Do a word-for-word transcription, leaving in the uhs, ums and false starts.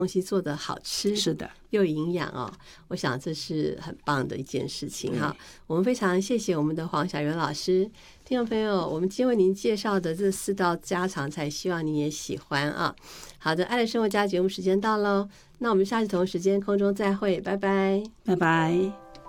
东西做得好吃， 是的， 又营养哦，我想这是很棒的一件事情哈。我们非常谢谢我们的黄晓元老师。听众朋友，我们今天为您介绍的这四道家常菜，希望您也喜欢啊。好的，爱的生活家节目时间到喽，那我们下次同时间空中再会，拜拜， 拜拜。